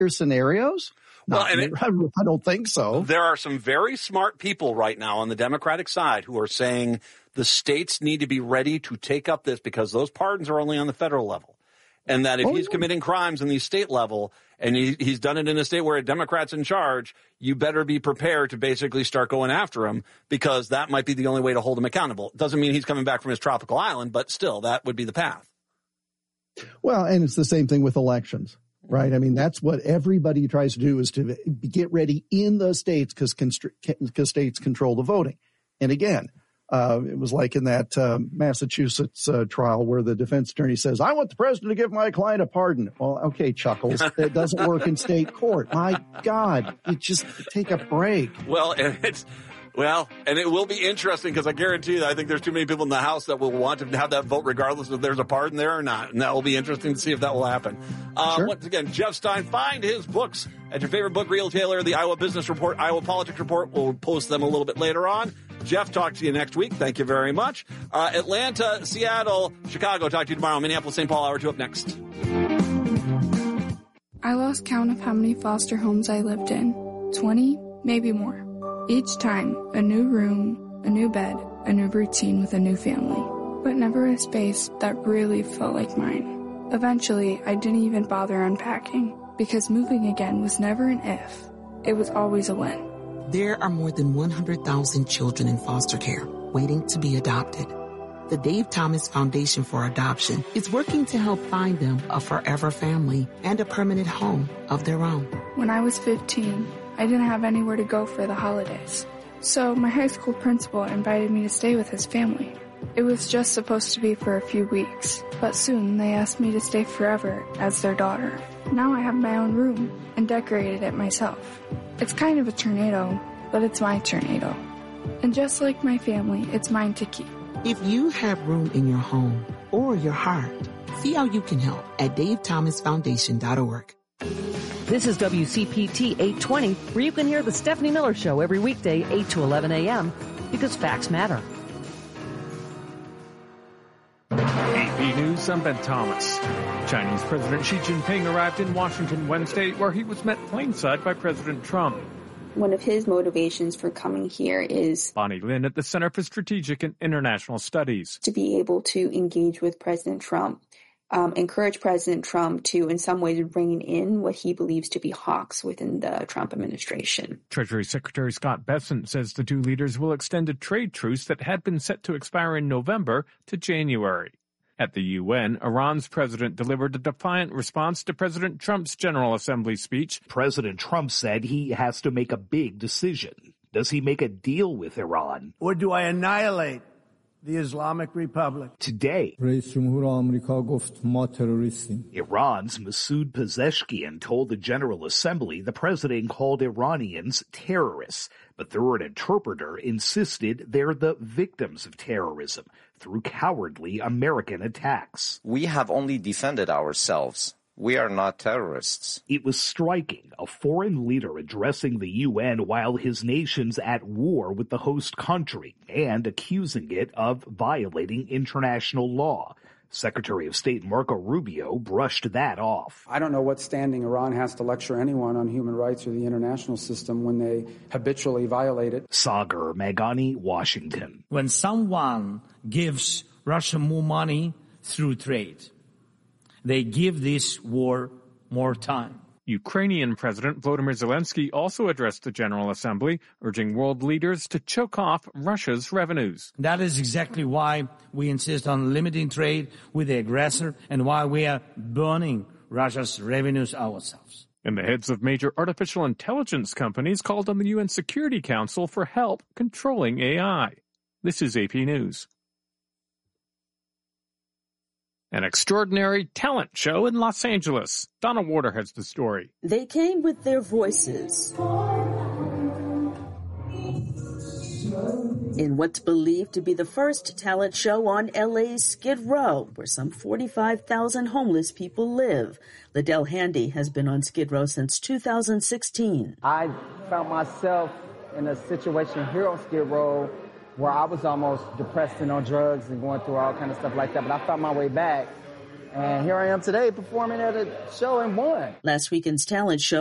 scenarios? Well, I don't think so. There are some very smart people right now on the Democratic side who are saying the states need to be ready to take up this because those pardons are only on the federal level. And that if he's committing crimes in the state level and he's done it in a state where a Democrat's in charge, you better be prepared to basically start going after him because that might be the only way to hold him accountable. Doesn't mean he's coming back from his tropical island, but still, that would be the path. Well, and it's the same thing with elections, right? I mean, that's what everybody tries to do is to get ready in the states because states control the voting. And again, it was like in that Massachusetts trial where the defense attorney says, I want the president to give my client a pardon. Well, okay, Chuckles, that doesn't work in state court. My God, you just take a break. Well, and it will be interesting because I guarantee you, I think there's too many people in the House that will want to have that vote regardless if there's a pardon there or not. And that will be interesting to see if that will happen. Sure. Once again, Jeff Stein, find his books at your favorite book retailer, the Iowa Business Report, Iowa Politics Report. We'll post them a little bit later on. Jeff, talk to you next week. Thank you very much. Atlanta, Seattle, Chicago, talk to you tomorrow. Minneapolis, St. Paul, hour 2 up next. I lost count of how many foster homes I lived in. 20, maybe more. Each time, a new room, a new bed, a new routine with a new family. But never a space that really felt like mine. Eventually, I didn't even bother unpacking because moving again was never an if. It was always a when. There are more than 100,000 children in foster care waiting to be adopted. The Dave Thomas Foundation for Adoption is working to help find them a forever family and a permanent home of their own. When I was 15, I didn't have anywhere to go for the holidays. So my high school principal invited me to stay with his family. It was just supposed to be for a few weeks, but soon they asked me to stay forever as their daughter. Now I have my own room and decorated it myself. It's kind of a tornado, but it's my tornado. And just like my family, it's mine to keep. If you have room in your home or your heart, see how you can help at davethomasfoundation.org. This is WCPT 820, where you can hear the Stephanie Miller Show every weekday, 8 to 11 a.m., because facts matter. AP News, I'm Ben Thomas. Chinese President Xi Jinping arrived in Washington Wednesday, where he was met plain-side by President Trump. One of his motivations for coming here is Bonnie Lin at the Center for Strategic and International Studies. To be able to engage with President Trump, encourage President Trump to, in some ways, bring in what he believes to be hawks within the Trump administration. Treasury Secretary Scott Bessent says the two leaders will extend a trade truce that had been set to expire in November to January. At the UN, Iran's president delivered a defiant response to President Trump's General Assembly speech. President Trump said he has to make a big decision. Does he make a deal with Iran? Or do I annihilate the Islamic Republic? Today, Iran's Masoud Pezeshkian told the General Assembly the president called Iranians terrorists, but through an interpreter insisted they're the victims of terrorism through cowardly American attacks. We have only defended ourselves. We are not terrorists. It was striking, a foreign leader addressing the UN while his nation's at war with the host country and accusing it of violating international law. Secretary of State Marco Rubio brushed that off. I don't know what standing Iran has to lecture anyone on human rights or the international system when they habitually violate it. Sagar Meghani, Washington. When someone gives Russia more money through trade, they give this war more time. Ukrainian President Volodymyr Zelensky also addressed the General Assembly, urging world leaders to choke off Russia's revenues. That is exactly why we insist on limiting trade with the aggressor and why we are burning Russia's revenues ourselves. And the heads of major artificial intelligence companies called on the UN Security Council for help controlling AI. This is AP News. An extraordinary talent show in Los Angeles. Donna Warder has the story. They came with their voices in what's believed to be the first talent show on LA's Skid Row, where some 45,000 homeless people live. Liddell Handy has been on Skid Row since 2016. I found myself in a situation here on Skid Row where I was almost depressed and on drugs and going through all kind of stuff like that. But I found my way back And here I am today performing at a show and won. Last weekend's talent show